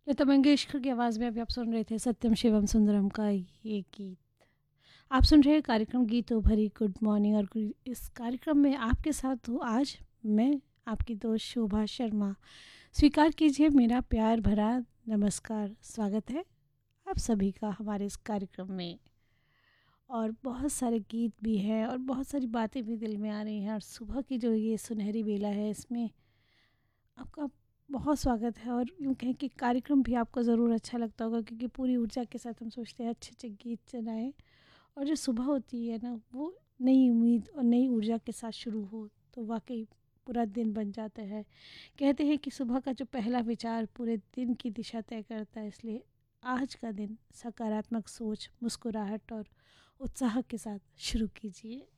लता मंगेशकर की आवाज़ में अभी आप सुन रहे थे सत्यम शिवम सुंदरम का ये गीत। आप सुन रहे हैं कार्यक्रम गीतों भरी गुड मॉर्निंग, और इस कार्यक्रम में आपके साथ हूँ आज मैं, आपकी दोस्त शोभा शर्मा। स्वीकार कीजिए मेरा प्यार भरा नमस्कार। स्वागत है आप सभी का हमारे इस कार्यक्रम में। और बहुत सारे गीत भी हैं और बहुत सारी बातें भी दिल में आ रही हैं, और सुबह की जो ये सुनहरी बेला है इसमें आपका बहुत स्वागत है। और यूँ कहें कि कार्यक्रम भी आपको ज़रूर अच्छा लगता होगा, क्योंकि पूरी ऊर्जा के साथ हम सोचते हैं अच्छे अच्छे गीत चलाएं। और जो सुबह होती है ना, वो नई उम्मीद और नई ऊर्जा के साथ शुरू हो तो वाकई पूरा दिन बन जाता है। कहते हैं कि सुबह का जो पहला विचार पूरे दिन की दिशा तय करता है, इसलिए आज का दिन सकारात्मक सोच, मुस्कुराहट और उत्साह के साथ शुरू कीजिए।